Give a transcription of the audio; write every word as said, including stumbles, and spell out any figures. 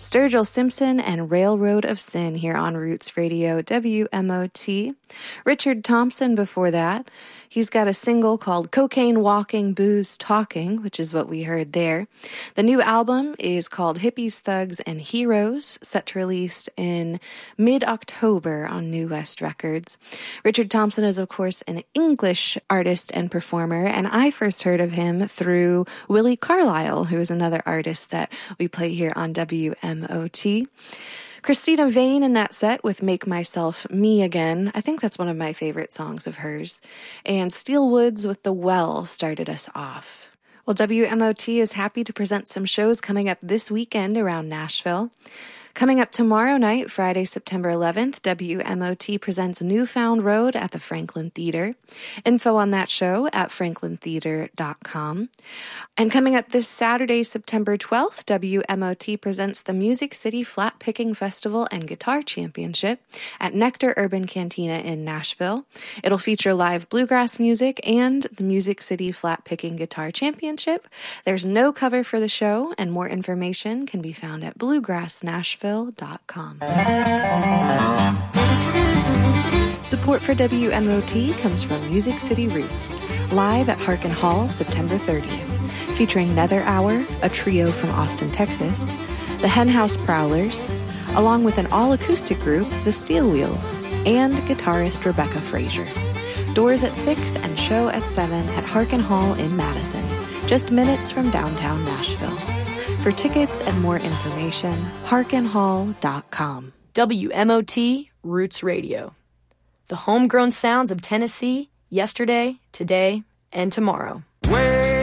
Sturgill Simpson and Railroad of Sin here on Roots Radio W M O T. Richard Thompson before that. He's got a single called Cocaine Walking, Booze Talking, which is what we heard there. The new album is called Hippies, Thugs, and Heroes, set to release in mid-October on New West Records. Richard Thompson is, of course, an English artist and performer, and I first heard of him through Willie Carlisle, who is another artist that we play here on W M O T. Christina Vane in that set with Make Myself Me Again. I think that's one of my favorite songs of hers. And Steel Woods with The Well started us off. Well, W M O T is happy to present some shows coming up this weekend around Nashville. Coming up tomorrow night, Friday, September eleventh, W M O T presents Newfound Road at the Franklin Theater. Info on that show at franklin theater dot com. And coming up this Saturday, September twelfth, W M O T presents the Music City Flat Picking Festival and Guitar Championship at Nectar Urban Cantina in Nashville. It'll feature live bluegrass music and the Music City Flat Picking Guitar Championship. There's no cover for the show, and more information can be found at bluegrass nashville dot com. Support for W M O T comes from Music City Roots, live at Harkin Hall September thirtieth, featuring Nether Hour, a trio from Austin, Texas, the Henhouse Prowlers, along with an all-acoustic group, the Steel Wheels, and guitarist Rebecca Frazier. Doors at six and show at seven at Harkin Hall in Madison, just minutes from downtown Nashville. For tickets and more information, harkin hall dot com. W M O T Roots Radio. The homegrown sounds of Tennessee, yesterday, today, and tomorrow.